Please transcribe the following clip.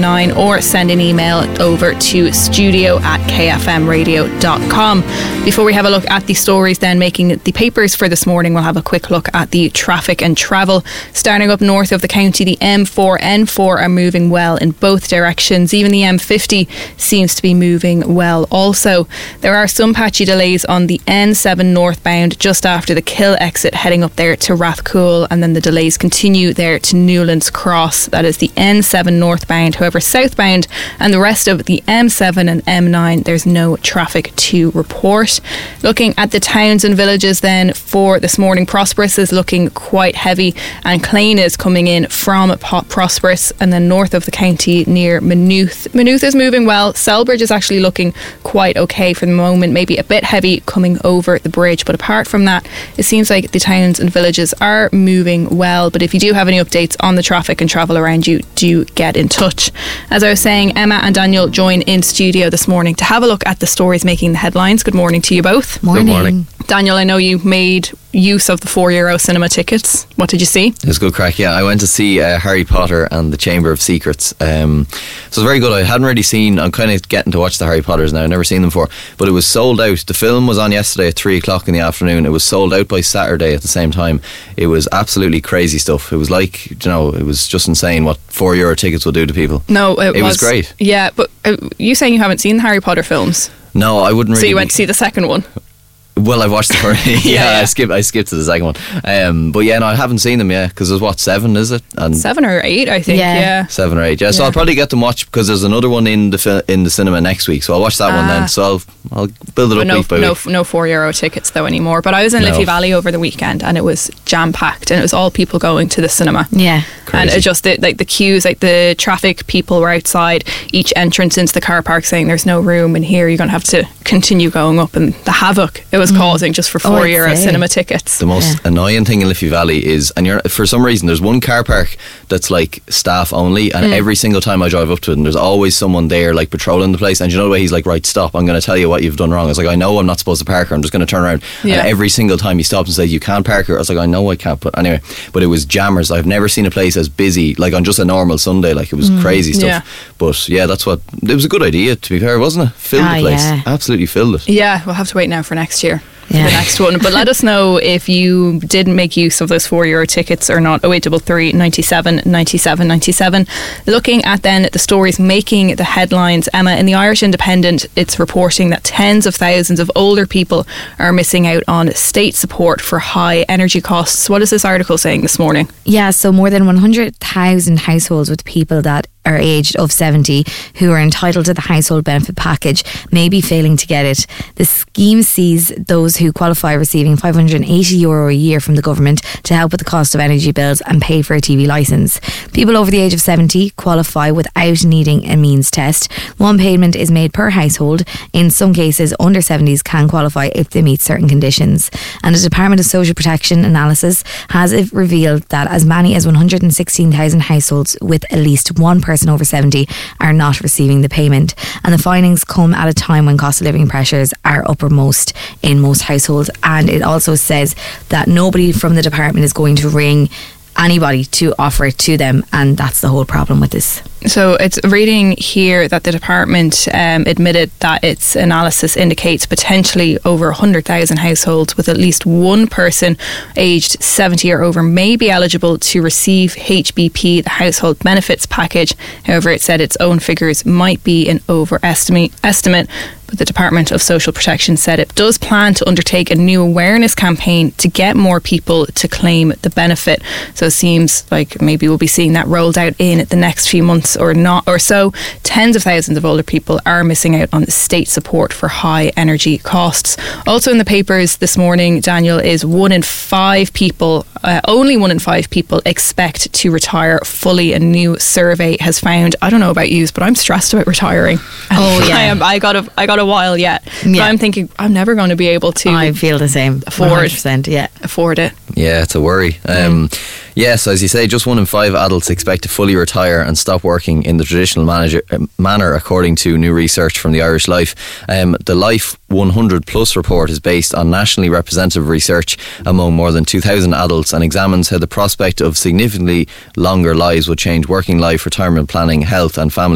M9, or send an email over to studio@kfmradio.com. Before we have a look at the stories then making the papers for this morning, we'll have a quick look at the traffic and travel. Starting up north of the county, the M4, N4 are moving well in both directions. Even the M50 seems to be moving well also. There are some patchy delays on the N7 northbound just after the Kill exit, heading up there to Rathcoole, and then the delays continue there to Newlands Cross. That is the N7 northbound. However, southbound and the rest of the M7 and M9, there's no traffic to report. Looking at the towns and villages then for this morning, Prosperous is looking quite heavy, and Clane is coming in from Prosperous, and then north of the county near Maynooth. Maynooth is moving well. Selbridge is actually looking quite okay for the moment, maybe a bit heavy coming over the bridge, but apart from that, it seems like the towns and villages are moving well. But if you do have any updates on the traffic and travel around you, do get in touch. As I was saying, Emma and Daniel join in studio this morning to have a look at the stories making the headlines. Good morning to you both. Morning. Good morning. Daniel, I know you made use of the €4 cinema tickets. What did you see? It was good crack, yeah. I went to see Harry Potter and the Chamber of Secrets. So it was very good. I hadn't really seen, I'm kind of getting to watch the Harry Potters now. I've never seen them before. But it was sold out. The film was on yesterday at 3 o'clock in the afternoon. It was sold out by Saturday at the same time. It was absolutely crazy stuff. It was like, it was just insane what €4 tickets will do to people. No, it was great. Yeah, but you saying you haven't seen the Harry Potter films? No, I wouldn't really. So you went to see the second one? Well, I've watched the first. yeah. I skipped to the second one. But yeah, no, I haven't seen them yet, because there's 7, is it? And 7 or 8, I think. Yeah. 7 or 8. Yeah. So I'll probably get them watched, because there's another one in the cinema next week. So I'll watch that one then. So I'll build it up week by week. No €4 tickets though anymore. But I was in Liffey Valley over the weekend, and it was jam packed, and it was all people going to the cinema. Yeah. Crazy. And it just the queues, like the traffic, people were outside each entrance into the car park saying there's no room in here. You're going to have to continue going up, and the havoc it was causing just for €4 cinema tickets. The most annoying thing in Liffey Valley is, and for some reason there's one car park that's like staff only, and every single time I drive up to it, and there's always someone there like patrolling the place, and you know the way he's like, right, stop, I'm going to tell you what you've done wrong. I was like, I know I'm not supposed to park here, I'm just going to turn around. And every single time he stops and says you can't park here, I was like, I know I can't. But anyway, but it was jammers. I've never seen a place as busy, like on just a normal Sunday. Like it was crazy stuff. Yeah. But yeah, it was a good idea, to be fair, wasn't it? Filled the place. Yeah. Absolutely filled it. Yeah, we'll have to wait now for next year. The next one. But let us know if you didn't make use of those €4 tickets or not. 0833 97 97 97. Looking at then the stories making the headlines, Emma, in the Irish Independent, it's reporting that tens of thousands of older people are missing out on state support for high energy costs. What is this article saying this morning? Yeah, so more than 100,000 households with people that are aged of 70 who are entitled to the household benefit package may be failing to get it. The scheme sees those who qualify receiving €580 a year from the government to help with the cost of energy bills and pay for a TV licence. People over the age of 70 qualify without needing a means test. One payment is made per household. In some cases, under 70s can qualify if they meet certain conditions. And the Department of Social Protection analysis has revealed that as many as 116,000 households with at least one person over 70 are not receiving the payment, and the findings come at a time when cost of living pressures are uppermost in most households. And it also says that nobody from the department is going to ring anybody to offer it to them, and that's the whole problem with this. So it's reading here that the department admitted that its analysis indicates potentially over 100,000 households with at least one person aged 70 or over may be eligible to receive HBP, the household benefits package. However, it said its own figures might be an overestimate. But the Department of Social Protection said it does plan to undertake a new awareness campaign to get more people to claim the benefit. So it seems like maybe we'll be seeing that rolled out in the next few months or not, or so. Tens of thousands of older people are missing out on the state support for high energy costs. Also in the papers this morning, Daniel, is only 1 in 5 people expect to retire fully. A new survey has found. I don't know about you, but I'm stressed about retiring. Oh yeah, I got a while yet. But I'm thinking I'm never going to be able to. I feel the same. Afford it. Yeah, it's a worry. Yes, as you say, just 1 in 5 adults expect to fully retire and stop working in the traditional manner, according to new research from the Irish Life. The Life 100 Plus report is based on nationally representative research among more than 2,000 adults and examines how the prospect of significantly longer lives would change working life, retirement planning, health and family